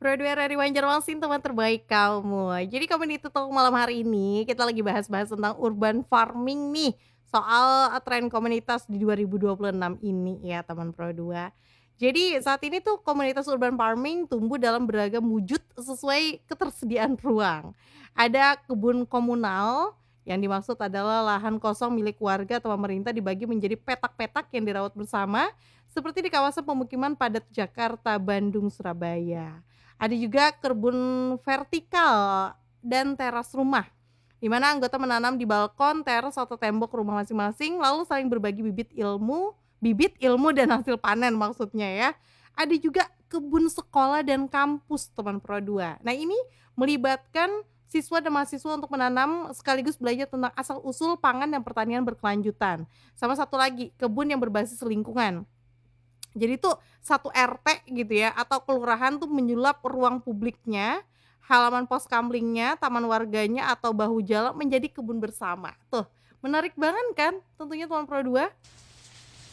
Pro2 dari Banjarmasin, teman terbaik kamu. Jadi Community Talk malam hari ini kita lagi bahas-bahas tentang urban farming nih, soal tren komunitas di 2026 ini ya teman Pro2. Jadi saat ini tuh komunitas urban farming tumbuh dalam beragam wujud sesuai ketersediaan ruang. Ada kebun komunal, yang dimaksud adalah lahan kosong milik warga atau pemerintah dibagi menjadi petak-petak yang dirawat bersama, seperti di kawasan pemukiman padat Jakarta, Bandung, Surabaya. Ada juga kebun vertikal dan teras rumah, di mana anggota menanam di balkon, teras, atau tembok rumah masing-masing, lalu saling berbagi bibit ilmu dan hasil panen maksudnya ya. Ada juga kebun sekolah dan kampus teman Pro2. Nah ini melibatkan siswa dan mahasiswa untuk menanam sekaligus belajar tentang asal-usul pangan dan pertanian berkelanjutan. Sama satu lagi, kebun yang berbasis lingkungan. Jadi tuh satu RT gitu ya atau kelurahan tuh menyulap ruang publiknya, halaman pos kamlingnya, taman warganya atau bahu jalan menjadi kebun bersama. Tuh, menarik banget kan tentunya teman Pro2?